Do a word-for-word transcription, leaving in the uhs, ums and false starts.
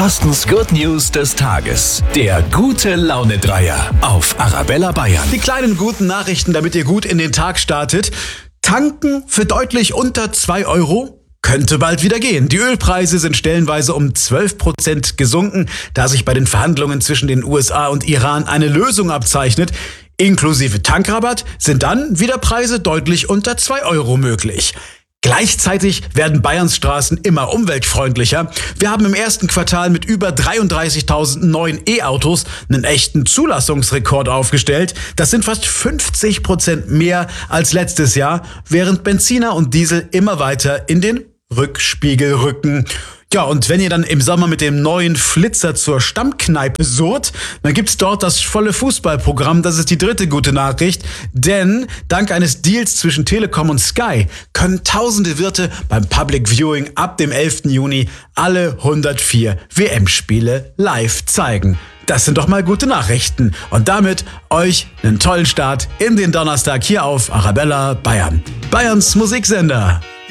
Carstens Good News des Tages. Der gute Laune-Dreier auf Arabella Bayern. Die kleinen guten Nachrichten, damit ihr gut in den Tag startet. Tanken für deutlich unter zwei Euro? Könnte bald wieder gehen. Die Ölpreise sind stellenweise um zwölf Prozent gesunken, da sich bei den Verhandlungen zwischen den U S A und Iran eine Lösung abzeichnet. Inklusive Tankrabatt sind dann wieder Preise deutlich unter zwei Euro möglich. Gleichzeitig werden Bayerns Straßen immer umweltfreundlicher. Wir haben im ersten Quartal mit über dreiunddreißigtausend neuen E-Autos einen echten Zulassungsrekord aufgestellt. Das sind fast fünfzig Prozent mehr als letztes Jahr, während Benziner und Diesel immer weiter in den Rückspiegel rücken. Ja, und wenn ihr dann im Sommer mit dem neuen Flitzer zur Stammkneipe surrt, dann gibt's dort das volle Fußballprogramm. Das ist die dritte gute Nachricht. Denn dank eines Deals zwischen Telekom und Sky können tausende Wirte beim Public Viewing ab dem elften Juni alle hundertvier W M-Spiele live zeigen. Das sind doch mal gute Nachrichten. Und damit euch einen tollen Start in den Donnerstag hier auf Arabella Bayern. Bayerns Musiksender.